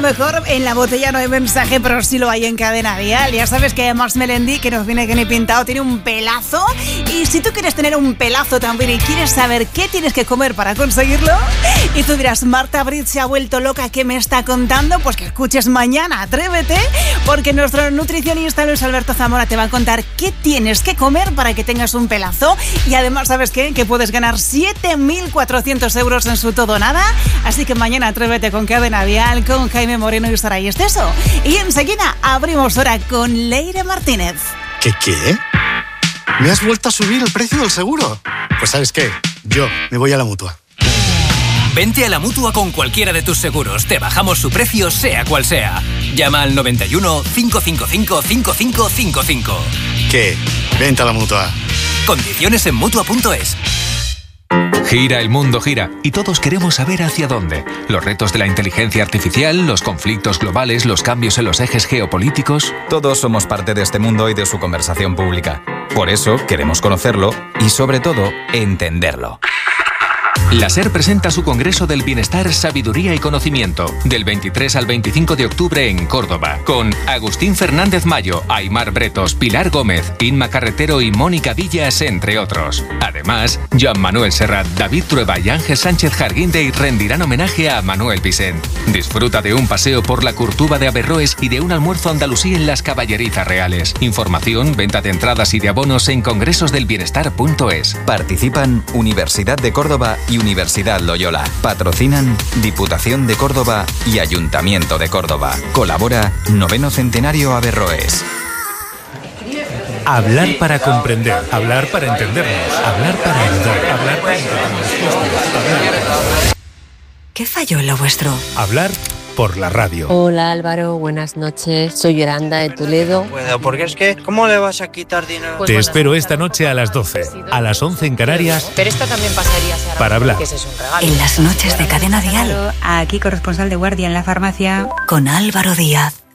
lo mejor, en la botella no hay mensaje, pero sí lo hay en Cadena Dial. Ya sabes que Max Melendi, que nos viene que ni pintado, tiene un pelazo. Y si tú quieres tener un pelazo también y quieres saber qué tienes que comer para conseguirlo, y tú dirás, Marta Brit se ha vuelto loca, ¿qué me está contando? Pues que escuches mañana, atrévete, porque nuestro nutricionista Luis Alberto Zamora te va a contar qué tienes que comer para que tengas un pelazo. Y además, ¿sabes qué? Que puedes ganar 7.400 euros en su todo nada. Así que mañana atrévete con Cadena Dial, con Jaime Moreno y Saray Esteso. Y enseguida abrimos hora con Leire Martínez. ¿Qué? ¿Me has vuelto a subir el precio del seguro? Pues ¿sabes qué? Yo me voy a la Mutua. Vente a la Mutua con cualquiera de tus seguros. Te bajamos su precio, sea cual sea. Llama al 91 555 5555. ¿Qué? Vente a la Mutua. Condiciones en Mutua.es. Gira, el mundo gira, y todos queremos saber hacia dónde. Los retos de la inteligencia artificial, los conflictos globales, los cambios en los ejes geopolíticos. Todos somos parte de este mundo y de su conversación pública. Por eso queremos conocerlo y, sobre todo, entenderlo. La SER presenta su Congreso del Bienestar, Sabiduría y Conocimiento, del 23 al 25 de octubre en Córdoba, con Agustín Fernández Mayo, Aimar Bretos, Pilar Gómez, Inma Carretero y Mónica Villas, entre otros. Además, Joan Manuel Serrat, David Trueba y Ángel Sánchez Jarguindey rendirán homenaje a Manuel Vicent. Disfruta de un paseo por la Curtuba de Averroes y de un almuerzo andalusí en las Caballerizas Reales. Información, venta de entradas y de abonos en congresosdelbienestar.es. Participan Universidad de Córdoba y Universidad Loyola. Patrocinan Diputación de Córdoba y Ayuntamiento de Córdoba. Colabora 9º Centenario Averroes. Hablar para comprender, hablar para entendernos, hablar para ayudar, hablar para entendernos. ¿Qué falló en lo vuestro? Hablar por la radio. Hola Álvaro, buenas noches. Soy Yolanda de Toledo. Bueno, porque es que, ¿cómo le vas a quitar dinero? Te espero esta noche a las 12, a las 11 en Canarias. Pero esta también pasaría a ser para hablar. Que ese es un regalo. En las noches de Cadena Dial. Aquí corresponsal de guardia en la farmacia. Con Álvaro Díaz.